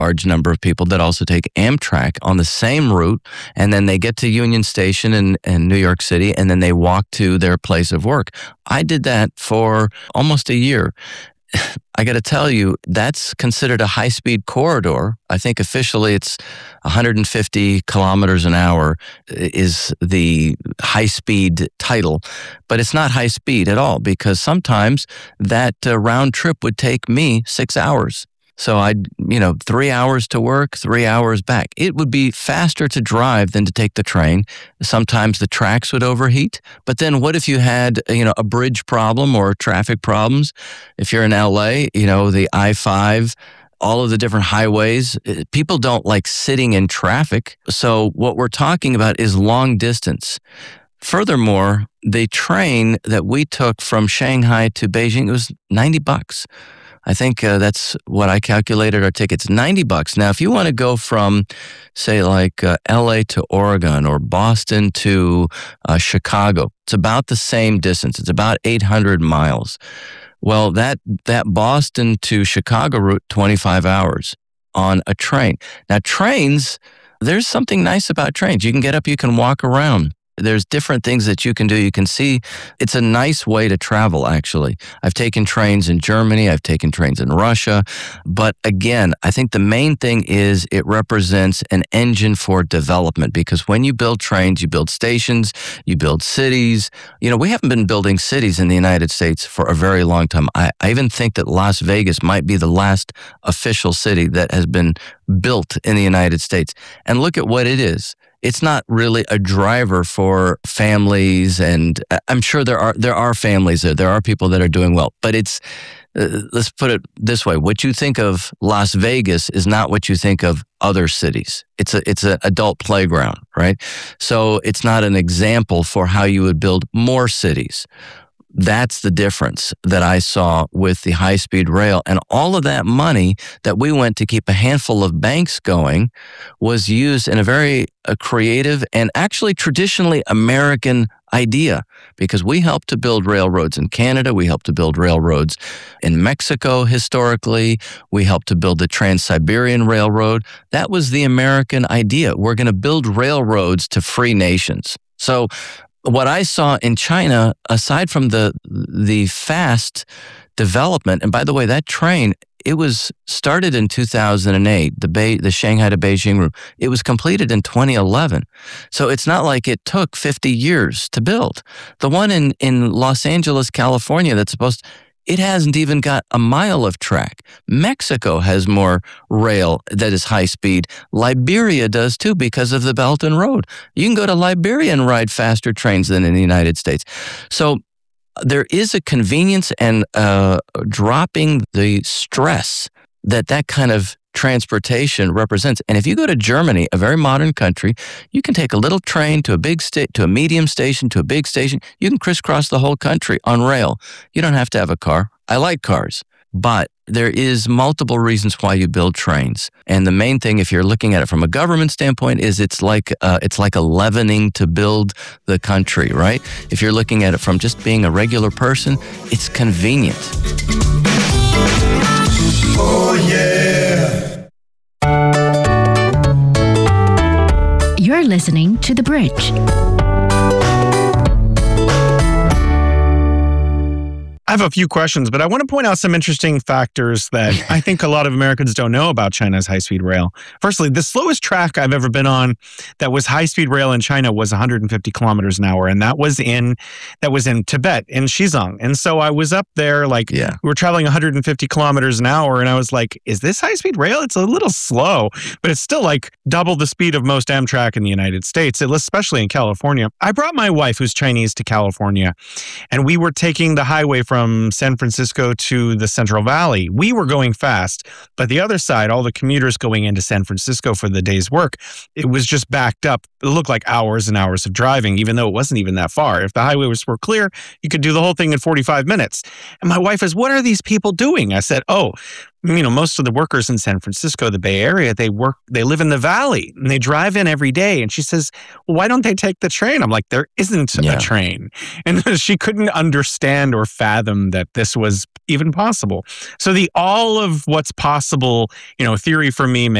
large number of people that also take Amtrak on the same route, and then they get to Union Station in New York City, and then they walk to their place of work. I did that for almost a year. I got to tell you, that's considered a high-speed corridor. I think officially it's 150 kilometers an hour is the high-speed title, but it's not high-speed at all because sometimes that round trip would take me 6 hours. So 3 hours to work, 3 hours back. It would be faster to drive than to take the train. Sometimes the tracks would overheat. But then what if you had, a bridge problem or traffic problems? If you're in LA, the I-5, all of the different highways, people don't like sitting in traffic. So what we're talking about is long distance. Furthermore, the train that we took from Shanghai to Beijing, it was $90. I think that's what I calculated our tickets, $90. Now, if you want to go from, say, like LA to Oregon or Boston to Chicago, it's about the same distance. It's about 800 miles. Well, that Boston to Chicago route, 25 hours on a train. Now, trains, there's something nice about trains. You can get up, you can walk around. There's different things that you can do. You can see it's a nice way to travel, actually. I've taken trains in Germany. I've taken trains in Russia. But again, I think the main thing is it represents an engine for development because when you build trains, you build stations, you build cities. We haven't been building cities in the United States for a very long time. I even think that Las Vegas might be the last official city that has been built in the United States. And look at what it is. It's not really a driver for families, and I'm sure there are families there. There are people that are doing well, but it's let's put it this way: what you think of Las Vegas is not what you think of other cities. It's an adult playground, right? So it's not an example for how you would build more cities. That's the difference that I saw with the high-speed rail. And all of that money that we went to keep a handful of banks going was used in a very creative and actually traditionally American idea because we helped to build railroads in Canada. We helped to build railroads in Mexico historically. We helped to build the Trans-Siberian Railroad. That was the American idea. We're going to build railroads to free nations. So what I saw in China, aside from the fast development, and by the way, that train, it was started in 2008, the Shanghai to Beijing route. It was completed in 2011. So it's not like it took 50 years to build. The one in Los Angeles, California, it hasn't even got a mile of track. Mexico has more rail that is high speed. Liberia does too because of the Belt and Road. You can go to Liberia and ride faster trains than in the United States. So there is a convenience and dropping the stress that kind of transportation represents. And if you go to Germany, a very modern country, you can take a little train to a medium station, to a big station. You can crisscross the whole country on rail. You don't have to have a car. I like cars, but there is multiple reasons why you build trains. And the main thing, if you're looking at it from a government standpoint, is it's like a leavening to build the country, right? If you're looking at it from just being a regular person, it's convenient. Oh, yeah. You're listening to The Bridge. I have a few questions, but I want to point out some interesting factors that I think a lot of Americans don't know about China's high-speed rail. Firstly, the slowest track I've ever been on that was high-speed rail in China was 150 kilometers an hour, and that was in Tibet, in Xizang. And so I was up there, we were traveling 150 kilometers an hour, and I was like, is this high-speed rail? It's a little slow, but it's still like double the speed of most Amtrak in the United States, especially in California. I brought my wife, who's Chinese, to California, and we were taking the highway from San Francisco to the Central Valley. We were going fast, but the other side, all the commuters going into San Francisco for the day's work, it was just backed up. It looked like hours and hours of driving, even though it wasn't even that far. If the highway were clear, you could do the whole thing in 45 minutes. And my wife is, what are these people doing? I said, most of the workers in San Francisco, the Bay Area, they live in the valley and they drive in every day. And she says, well, why don't they take the train? I'm like, there isn't a train. And she couldn't understand or fathom that this was even possible. So all of what's possible, theory for me